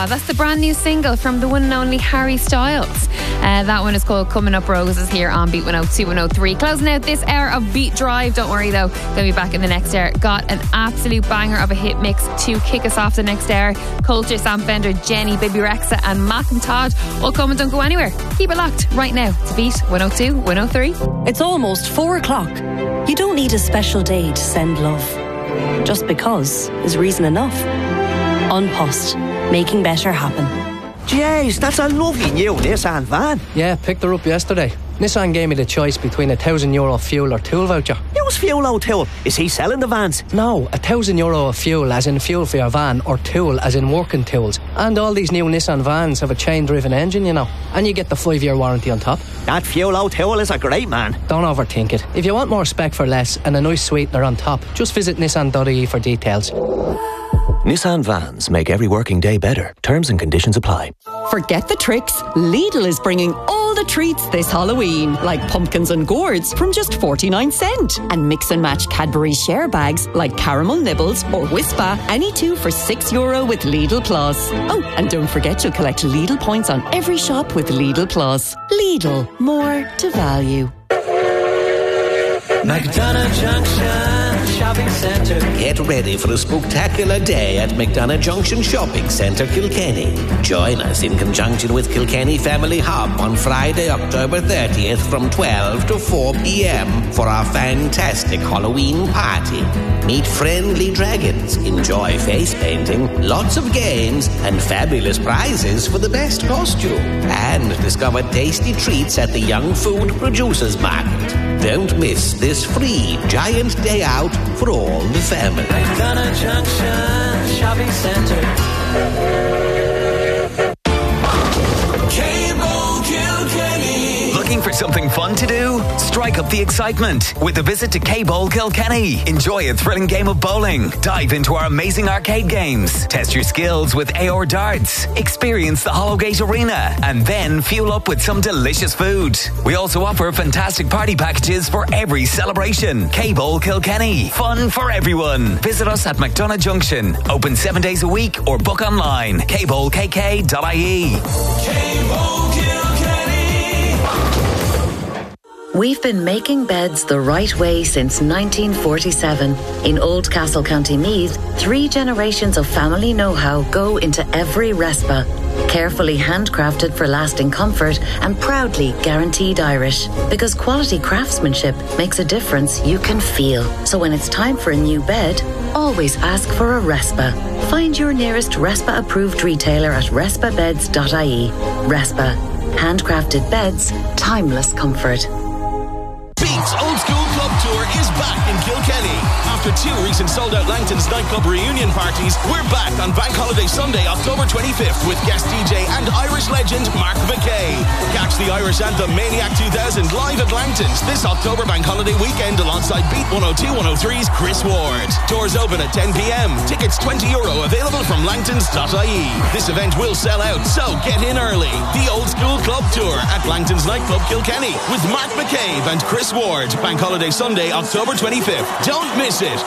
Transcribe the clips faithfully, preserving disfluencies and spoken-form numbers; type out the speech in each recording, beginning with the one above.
Ah, that's the brand new single from the one and only Harry Styles. Uh, that one is called Coming Up Roses here on Beat one oh two, one oh three. Closing out this hour of Beat Drive. Don't worry though, they'll be back in the next hour. Got an absolute banger of a hit mix to kick us off the next hour. Culture, Sam Fender, Jenny, Baby Rexa and Mac and Todd all come and don't go anywhere. Keep it locked right now to Beat one oh two, one oh three. It's almost four o'clock. You don't need a special day to send love. Just because is reason enough. An Post, making better happen. Jeez, that's a lovely new Nissan van. Yeah, picked her up yesterday. Nissan gave me the choice between a thousand euro fuel or tool voucher. Use fuel or tool? Is he selling the vans? No, a thousand euro of fuel as in fuel for your van, or tool as in working tools. And all these new Nissan vans have a chain-driven engine, you know. And you get the five-year warranty on top. That fuel or tool is a great man. Don't overthink it. If you want more spec for less and a nice sweetener on top, just visit nissan dot I E for details. Nissan vans make every working day better. Terms and conditions apply. Forget the tricks. Lidl is bringing all the treats this Halloween, like pumpkins and gourds from just forty-nine cent. And mix and match Cadbury share bags like caramel nibbles or Whispa, any two for six euro with Lidl Plus. Oh, and don't forget you'll collect Lidl points on every shop with Lidl Plus. Lidl, more to value. McDonough Junction Shopping Centre. Get ready for a spectacular day at McDonough Junction Shopping Centre, Kilkenny. Join us in conjunction with Kilkenny Family Hub on Friday, October thirtieth from twelve to four p.m. for our fantastic Halloween party. Meet friendly dragons, enjoy face painting, lots of games, and fabulous prizes for the best costume. And discover tasty treats at the Young Food Producers Market. Don't miss this free giant day out for all the family. McDonough Junction Shopping Centre. Looking for something fun to do? Strike up the excitement with a visit to K-Bowl Kilkenny. Enjoy a thrilling game of bowling. Dive into our amazing arcade games. Test your skills with A R darts. Experience the Hollowgate Arena. And then fuel up with some delicious food. We also offer fantastic party packages for every celebration. K-Bowl Kilkenny. Fun for everyone. Visit us at McDonough Junction. Open seven days a week or book online. k bowl k k dot I E. K-Bowl Kilkenny. We've been making beds the right way since nineteen forty-seven. In Oldcastle, County Meath, three generations of family know-how go into every Respa. Carefully handcrafted for lasting comfort and proudly guaranteed Irish. Because quality craftsmanship makes a difference you can feel. So when it's time for a new bed, always ask for a Respa. Find your nearest Respa-approved retailer at respa beds dot I E. Respa. Handcrafted beds, timeless comfort. Beat's Old School Club Tour is back in Kilkenny. After two recent sold-out Langton's nightclub reunion parties, we're back on Bank Holiday Sunday, October twenty-fifth with guest D J and Irish legend Mark McKay. Catch the Irish anthem Maniac two thousand live at Langton's this October Bank Holiday weekend alongside Beat one oh two, one oh three's Chris Ward. Doors open at ten p.m. Tickets twenty euro available from langtons dot I E. This event will sell out, so get in early. The Old School Club Tour at Langton's nightclub Kilkenny with Mark McCabe and Chris Ward. Bank Holiday Sunday, October twenty-fifth. Don't miss it.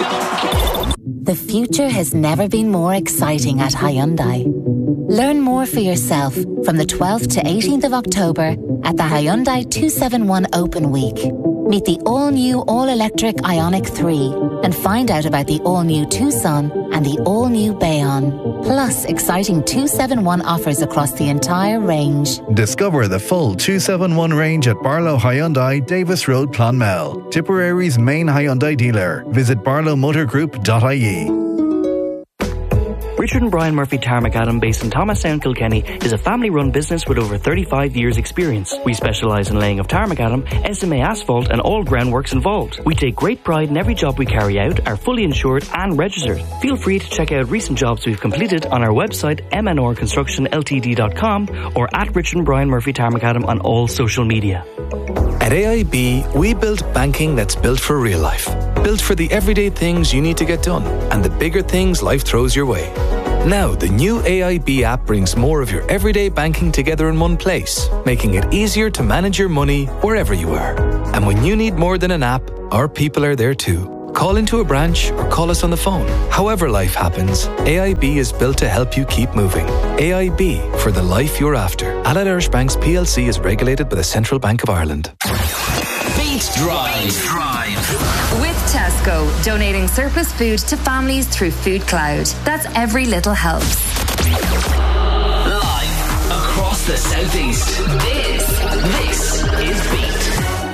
The future has never been more exciting at Hyundai. Learn more for yourself from the twelfth to eighteenth of October at the Hyundai two seventy-one Open Week. Meet the all-new all-electric Ioniq three and find out about the all-new Tucson and the all-new Bayon. Plus, exciting two seventy-one offers across the entire range. Discover the full two seventy-one range at Barlow Hyundai, Davis Road, Clonmel. Tipperary's main Hyundai dealer. Visit barlow motor group dot I E. Richard and Brian Murphy Tarmacadam, based in Thomastown, Kilkenny, is a family-run business with over thirty-five years' experience. We specialise in laying of tarmacadam, S M A asphalt and all groundworks involved. We take great pride in every job we carry out, are fully insured and registered. Feel free to check out recent jobs we've completed on our website m n r construction l t d dot com or at Richard and Brian Murphy Tarmacadam on all social media. At A I B, we build banking that's built for real life. Built for the everyday things you need to get done and the bigger things life throws your way. Now, the new A I B app brings more of your everyday banking together in one place, making it easier to manage your money wherever you are. And when you need more than an app, our people are there too. Call into a branch or call us on the phone. However life happens, A I B is built to help you keep moving. A I B, for the life you're after. Allied Irish Banks P L C is regulated by the Central Bank of Ireland. Beat Drive. With Tesco, donating surplus food to families through Food Cloud. That's every little helps. Live across the southeast. This, this is Beat.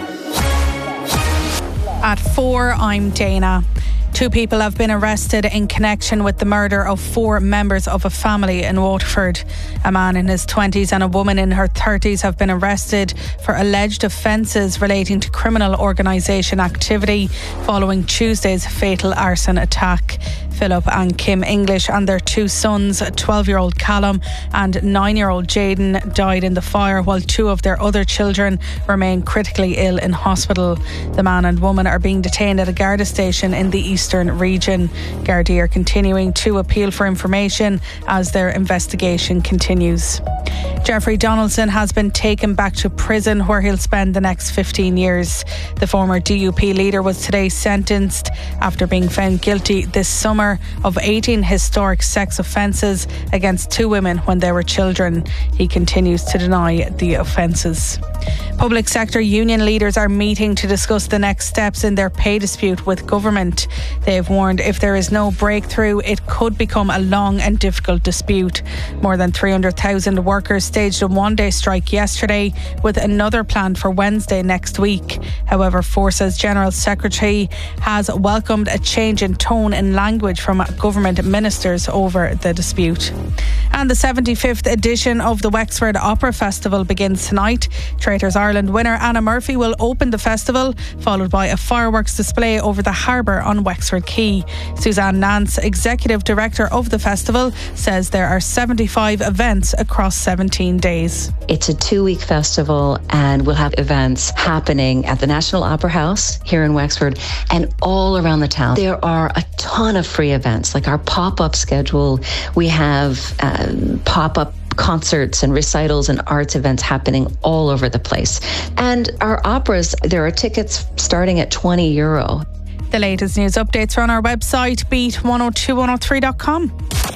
At four, I'm Dana. Two people have been arrested in connection with the murder of four members of a family in Waterford. A man in his twenties and a woman in her thirties have been arrested for alleged offences relating to criminal organisation activity following Tuesday's fatal arson attack. Philip and Kim English and their two sons, twelve-year-old Callum and nine-year-old Jaden, died in the fire, while two of their other children remain critically ill in hospital. The man and woman are being detained at a Garda station in the eastern region. Gardaí are continuing to appeal for information as their investigation continues. Jeffrey Donaldson has been taken back to prison, where he'll spend the next fifteen years. The former D U P leader was today sentenced after being found guilty this summer of eighteen historic sex offences against two women when they were children. He continues to deny the offences. Public sector union leaders are meeting to discuss the next steps in their pay dispute with government. They have warned if there is no breakthrough, it could become a long and difficult dispute. More than three hundred thousand workers staged a one-day strike yesterday, with another planned for Wednesday next week. However, Force's General Secretary has welcomed a change in tone and language from government ministers over the dispute. And the seventy-fifth edition of the Wexford Opera Festival begins tonight. Traitors Ireland winner Anna Murphy will open the festival, followed by a fireworks display over the harbour on Wexford Quay. Suzanne Nance, Executive Director of the festival, says there are seventy-five events across seventeen days. It's a two-week festival, and we'll have events happening at the National Opera House here in Wexford and all around the town. There are a ton of free events, like our pop-up schedule. We have um, pop-up concerts and recitals and arts events happening all over the place. And our operas, there are tickets starting at twenty euro. The latest news updates are on our website, beat one oh two one oh three dot com.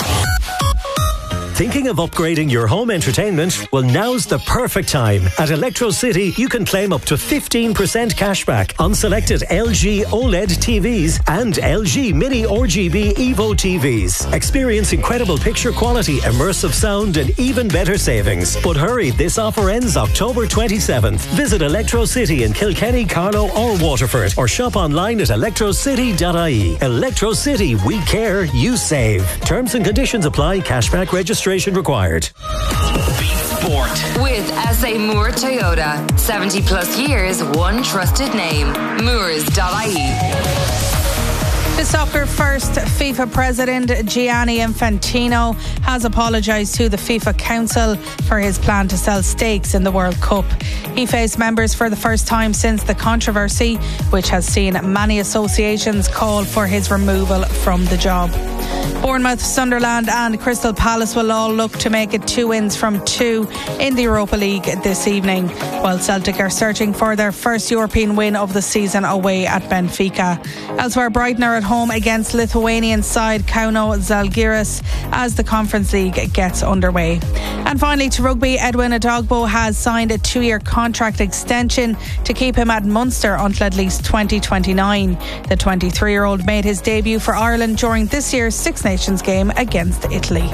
Thinking of upgrading your home entertainment? Well, now's the perfect time. At Electro City, you can claim up to fifteen percent cashback on selected L G OLED T Vs and L G Mini R G B Evo T Vs. Experience incredible picture quality, immersive sound and even better savings. But hurry, this offer ends October twenty-seventh. Visit Electro City in Kilkenny, Carlow or Waterford, or shop online at electro city dot I E. Electro City, we care, you save. Terms and conditions apply. Cashback registration required. Beat Sport with S A Moore Toyota. seventy plus years, one trusted name. Moores dot I E. The soccer first FIFA president Gianni Infantino has apologised to the FIFA Council for his plan to sell stakes in the World Cup. He faced members for the first time since the controversy, which has seen many associations call for his removal from the job. Bournemouth, Sunderland and Crystal Palace will all look to make it two wins from two in the Europa League this evening, while Celtic are searching for their first European win of the season away at Benfica. Elsewhere, Brighton are at home against Lithuanian side Kauno Žalgiris as the Conference League gets underway. And finally, to rugby, Edwin Adogbo has signed a two-year contract extension to keep him at Munster until at least twenty twenty-nine. The twenty-three-year-old made his debut for Ireland during this year's Six Nations game against Italy.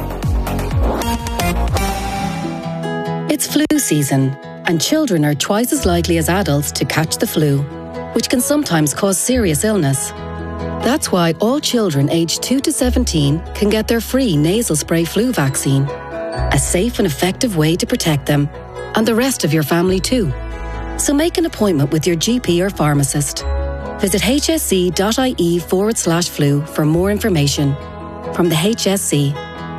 It's flu season, and children are twice as likely as adults to catch the flu, which can sometimes cause serious illness. That's why all children aged two to seventeen can get their free nasal spray flu vaccine. A safe and effective way to protect them, and the rest of your family too. So make an appointment with your G P or pharmacist. Visit hsc.ie forward slash flu for more information. From the H S C.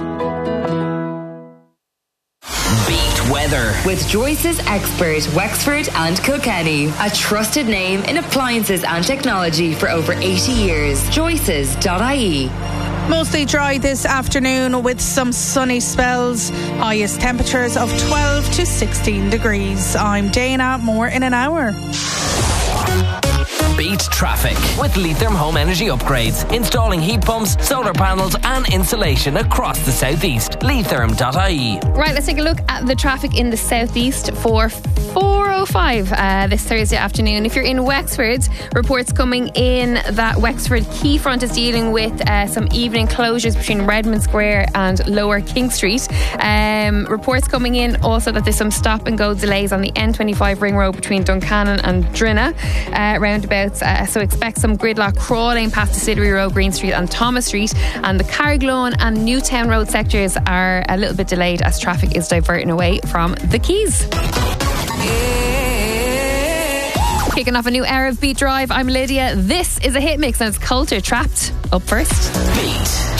Beat Weather with Joyce's Expert Wexford and Kilkenny. A trusted name in appliances and technology for over eighty years. Joyce's dot I E. Mostly dry this afternoon with some sunny spells. Highest temperatures of twelve to sixteen degrees. I'm Dana. More in an hour. Beat traffic with Leitherm Home Energy Upgrades. Installing heat pumps, solar panels and insulation across the southeast. Leitherm dot I E. Right, let's take a look at the traffic in the southeast for four oh five uh, this Thursday afternoon. If you're in Wexford, reports coming in that Wexford Quayfront is dealing with uh, some evening closures between Redmond Square and Lower King Street. Um, reports coming in also that there's some stop and go delays on the N twenty-five ring road between Duncannon and Drinna uh, roundabouts. Uh, so expect some gridlock crawling past the Siddery Road, Green Street and Thomas Street. And the Carriglone and Newtown Road sectors are a little bit delayed as traffic is diverting away from the Quays. Kicking off a new era of Beat Drive, I'm Lydia. This is a hit mix and it's Coulter Trapped. Up first. Beat